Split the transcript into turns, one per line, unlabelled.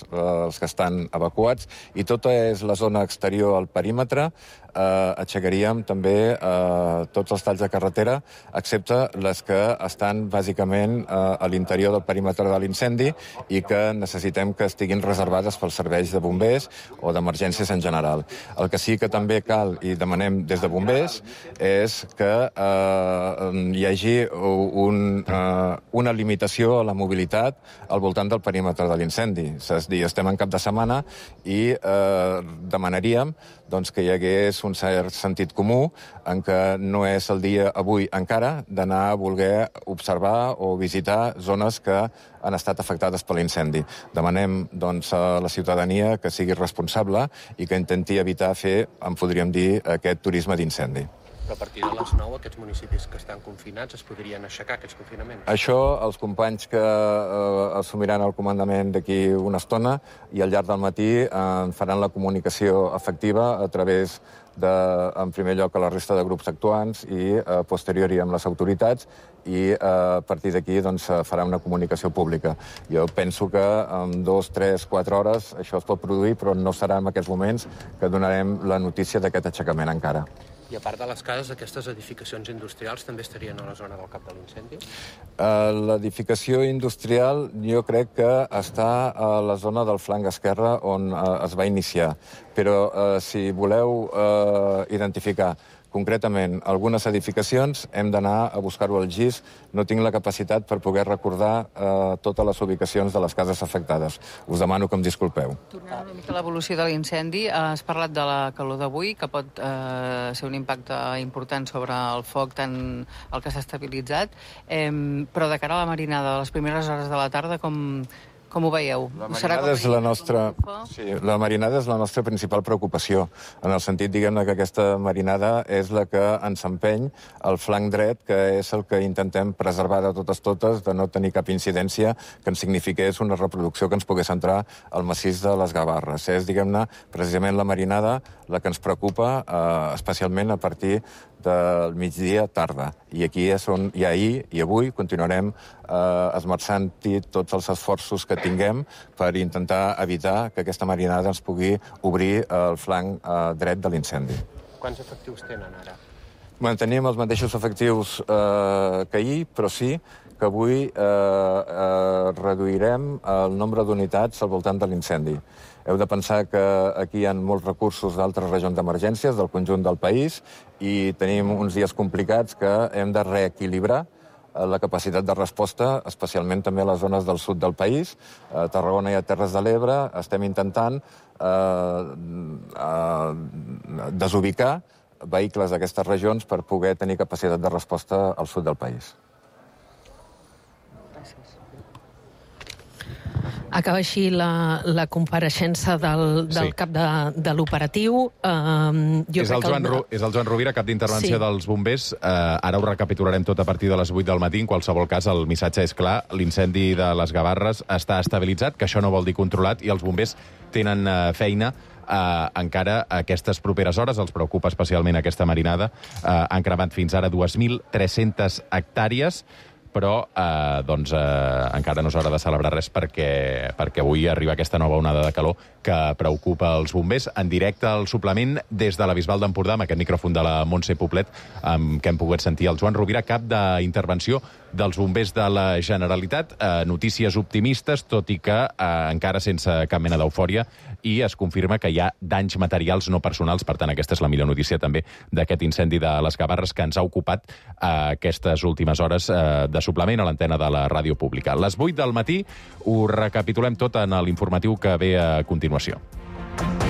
els que estan evacuats, i tota és la zona exterior al perímetre. Aixecaríem també tots els talls de carretera, excepte les que estan bàsicament a l'interior del perímetre de l'incendi i que necessitem que estiguin reservades pels serveis de bombers o d'emergències en general. El que sí que també cal, i demanem des de bombers, és que hi hagi una limitació a la mobilitat al voltant del perímetre de l'incendi. És a dir, estem en cap de setmana i demanaríem que hi hagués un cert sentit comú en què no és el dia avui encara d'anar a voler observar o visitar zones que han estat afectades per l'incendi. Demanem a la ciutadania que sigui responsable i que intenti evitar fer, en podríem dir, aquest turisme d'incendi.
Però a partir de les 9, aquests municipis que estan confinats es podrien aixecar, aquests confinaments?
Això, els companys que assumiran el comandament d'aquí una estona i al llarg del matí faran la comunicació efectiva a través en primer lloc, a la resta de grups actuants i a posteriori amb les autoritats, i a partir d'aquí farà una comunicació pública. Jo penso que en 2, 3, 4 hores això es pot produir, però no serà en aquests moments que donarem la notícia d'aquest aixecament encara.
I a part de les cases, aquestes edificacions industrials també estarien a la zona del cap de l'incendi?
L'edificació industrial jo crec que està a la zona del flanc esquerre on es va iniciar. Però si voleu identificar concretament algunes edificacions, hem d'anar a buscar-ho al GIS. No tinc la capacitat per poder recordar totes les ubicacions de les cases afectades. Us demano que em disculpeu.
Tornant una mica a l'evolució de l'incendi, has parlat de la calor d'avui, que pot ser un impacte important sobre el foc, tant el que s'ha estabilitzat, però de cara a la marinada, a les primeres hores de la tarda, com ho veieu?
La marinada és la nostra principal preocupació, en el sentit, diguem-ne, que aquesta marinada és la que ens empeny al flanc dret, que és el que intentem preservar de totes, de no tenir cap incidència que ens signifiqués una reproducció que ens pogués entrar al massís de les Gavarres. És, diguem-ne, precisament la marinada la que ens preocupa, especialment a partir del migdia tarda. I aquí és on, i ahir i avui, continuarem esmerçant-hi tots els esforços que tinguem per intentar evitar que aquesta marinada ens pugui obrir el flanc dret de l'incendi.
Quants efectius tenen ara?
Tenim els mateixos efectius que ahir, però sí que avui reduirem el nombre d'unitats al voltant de l'incendi. Heu de pensar que aquí hi ha molts recursos d'altres regions d'emergències del conjunt del país i tenim uns dies complicats que hem de reequilibrar la capacitat de resposta, especialment també a les zones del sud del país. A Tarragona i a Terres de l'Ebre estem intentant desubicar vehicles d'aquestes regions per poder tenir capacitat de resposta al sud del país.
Acaba així la compareixença del cap de l'operatiu.
És el Joan Rovira, cap d'intervenció dels bombers. Ara ho recapitularem tot a partir de les 8 del matí. En qualsevol cas, el missatge és clar. L'incendi de les Gavarres està estabilitzat, que això no vol dir controlat, i els bombers tenen feina encara aquestes properes hores. Els preocupa especialment aquesta marinada. Han cremat fins ara 2.300 hectàrees, però encara no és hora de celebrar res perquè avui arriba aquesta nova onada de calor que preocupa els bombers. En directe al suplement des de la Bisbal d'Empordà, amb aquest micròfon de la Montse Poblet, que hem pogut sentir el Joan Rovira, cap d'intervenció dels bombers de la Generalitat. Notícies optimistes, tot i que encara sense cap mena d'eufòria, i es confirma que hi ha danys materials no personals. Per tant, aquesta és la millor notícia també d'aquest incendi de les Gavarres que ens ha ocupat aquestes últimes hores de suplement a l'antena de la ràdio pública. A les 8 del matí ho recapitulem tot en l'informatiu que ve a continuació.